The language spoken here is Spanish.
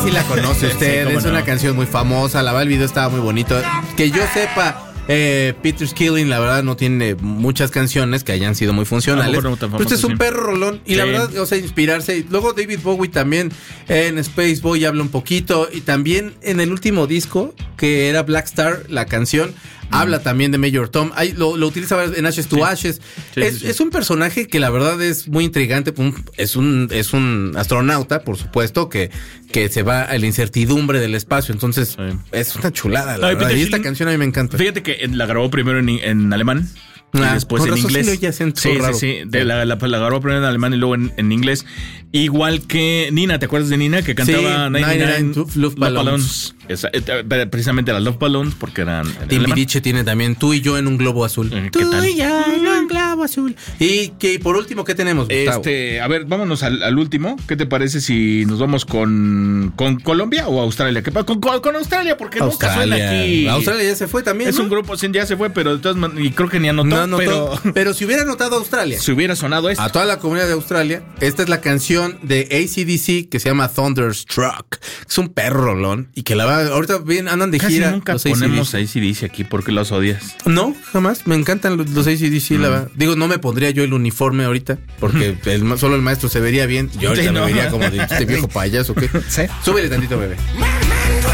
sí la conoce usted, Sí, es una canción muy famosa, la verdad el video estaba muy bonito. Que yo sepa, Peter Skilling, la verdad, no tiene muchas canciones que hayan sido muy funcionales. No tan Pero este es un sí. perro rolón. Y la verdad, o sea, inspirarse. Y luego David Bowie también en Space Boy habla un poquito. Y también en el último disco, que era Black Star, la canción, habla también de Major Tom. Ahí lo utiliza en Ashes to Ashes. Es un personaje que la verdad es muy intrigante. Es un astronauta, por supuesto, que se va a la incertidumbre del espacio. Entonces, es una chulada, la verdad. Y esta canción a mí me encanta. Fíjate que la grabó primero en alemán. Y después en inglés. Sí. La grabó primero en alemán y luego en inglés. Igual que Nina, ¿te acuerdas de Nina? Que cantaba 99 Love Balloons. Precisamente las Love Balloons, porque eran. Timbiriche tiene también Tú y yo en un globo azul. Tú y yo en un globo azul. Y por último, ¿qué tenemos, Gustavo? A ver, vámonos al último. ¿Qué te parece si nos vamos con Colombia o Australia? Con Australia, porque nunca suena aquí. Australia ya se fue también. Es un grupo, ya se fue, pero de todas maneras, y creo que ni anotó. Pero si hubiera anotado Australia, si hubiera sonado esto. A toda la comunidad de Australia, esta es la canción de AC/DC que se llama Thunderstruck. Es un perro rolón y que la va, ahorita bien andan de Casi gira. Nunca ponemos AC/DC aquí porque los odias. No, jamás. Me encantan los AC/DC. La verdad. Digo, no me pondría yo el uniforme ahorita porque solo el maestro se vería bien. Yo ahorita me vería como de este viejo payaso. ¿Qué? ¿Sí? Súbele tantito, bebé.